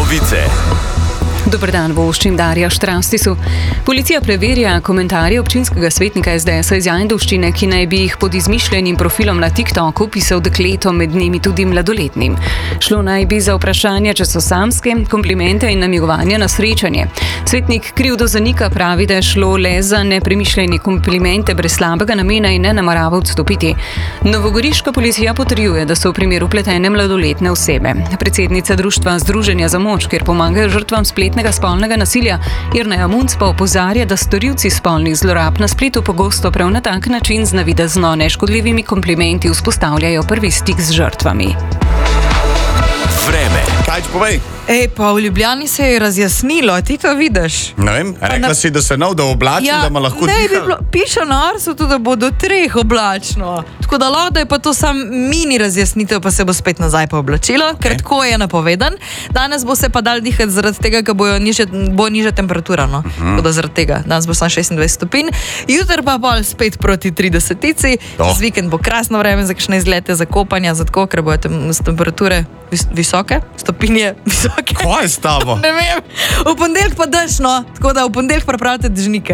Novice. Dober dan, voščim Darja Štrastisu. Policija preverja komentarje občinskega svetnika SDS-a iz Ajdovščine, ki naj bi jih pod izmišljenim profilom na TikToku pisal dekletom, med njimi tudi mladoletnim. Šlo naj bi za vprašanje, če so samske, komplimente in namigovanja na srečanje. Svetnik krivdo zanika, pravi, da je šlo le za nepremišljene komplimente brez slabega namena in ne namerava odstopiti. Novogoriška policija potrjuje, da so v primeru vpletene mladoletne osebe. Predsednica društva Združenja za moč, kjer pomagajo žrtvam spletnega spolnega nasilja, Jerneja Munc pa opozarja, da storilci spolnih zlorab na spletu pogosto prav na tak način z navidezno neškodljivimi komplimenti vzpostavljajo prvi stik z žrtvami. Vreme. Kaj povej? Pa v Ljubljani se je razjasnilo, ti to vidiš? Ne vem, rekla si, da se da oblačno, da ima lahko diha. Piše na Arsu tudi, da bo do 3 oblačno. Tako da lahko je pa to sam mini razjasnitev, pa se bo spet nazaj pa oblačilo, ker tako je napovedan. Danes bo se pa dal dihati zaradi tega, ker bo nižja temperatura, no? Tako da zaradi tega. Danes bo samo 26 stopinj. Jutri pa bolj spet proti 30-tici. Z vikend bo krasno vreme za kakšne izlete, za kopanja, za tako, ker bojo temperature visoke, stopinje visoke. Kaj je s tabo? Ne vem. V ponedeljek pa dež, no. Tako da v ponedeljek pripravite dežnike.